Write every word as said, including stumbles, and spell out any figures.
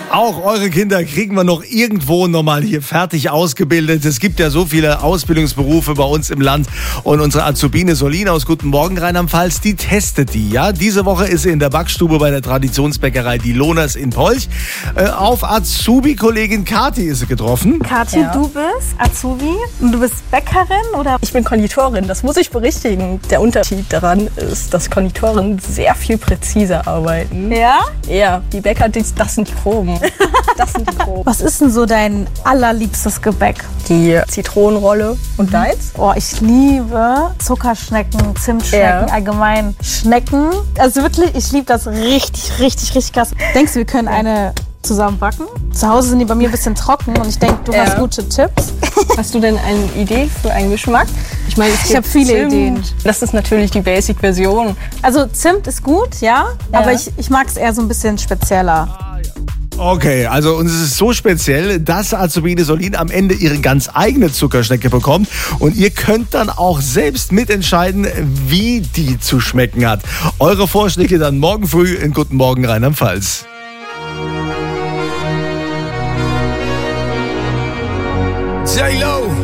Auch eure Kinder kriegen wir noch irgendwo nochmal hier fertig ausgebildet. Es gibt ja so viele Ausbildungsberufe bei uns im Land. Und unsere Azubine Solina aus Guten Morgen Rheinland-Pfalz, die testet die. Ja, diese Woche ist sie in der Backstube bei der Traditionsbäckerei Die Lohners in Polch. Äh, auf Azubi-Kollegin Kathi ist sie getroffen. Kathi, Ja. du bist Azubi und du bist Bäckerin, oder? Ich bin Konditorin, das muss ich berichtigen. Der Unterschied daran ist, dass Konditoren sehr viel präziser arbeiten. Ja? Ja, die Bäcker, die- das sind die Proben. Das sind die Proben. Was ist denn so dein allerliebstes Gebäck? Die Zitronenrolle und deins? Oh, ich liebe Zuckerschnecken, Zimtschnecken, Ja. allgemein Schnecken. Also wirklich, ich liebe das richtig, richtig, richtig krass. Denkst du, wir können eine zusammen backen? Zu Hause sind die bei mir ein bisschen trocken und ich denke, du Ja. hast gute Tipps. Hast du denn eine Idee für einen Geschmack? Ich meine, es Ich gibt hab viele Zimt. Ideen. Das ist natürlich die Basic-Version. Also Zimt ist gut, ja, Ja. aber ich, ich mag es eher so ein bisschen spezieller. Okay, also und es ist so speziell, dass Azubine Solin am Ende ihre ganz eigene Zuckerschnecke bekommt. Und ihr könnt dann auch selbst mitentscheiden, wie die zu schmecken hat. Eure Vorschläge dann morgen früh in Guten Morgen Rheinland-Pfalz. J-Lo.